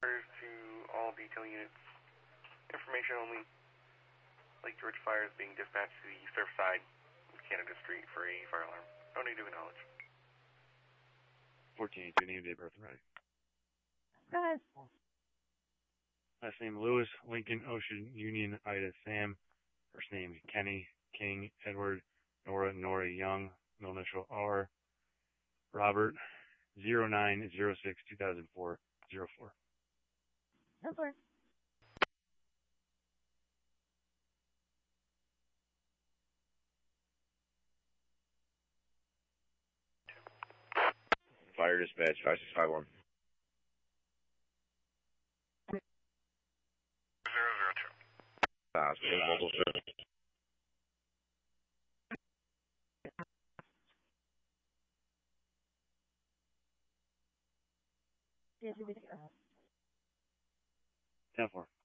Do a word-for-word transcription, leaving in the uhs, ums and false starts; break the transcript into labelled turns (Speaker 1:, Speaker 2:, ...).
Speaker 1: To all detail units. Information only. Lake George fire is being dispatched to the surf side of Canada Street for a fire alarm. No need to acknowledge.
Speaker 2: fourteen, do name, date, birth, and ready.
Speaker 3: Go ahead.
Speaker 2: Last name Lewis, Lincoln, Ocean, Union, Ida, Sam. First name Kenny, King, Edward, Nora, Nora, Young, middle initial R. Robert, zero nine zero six two thousand four, zero four.
Speaker 3: Go for it.
Speaker 4: Fire dispatch, five six five one.
Speaker 1: Zero zero two.
Speaker 4: Hospital, mobile service.
Speaker 3: Yes, you did.
Speaker 2: ten four.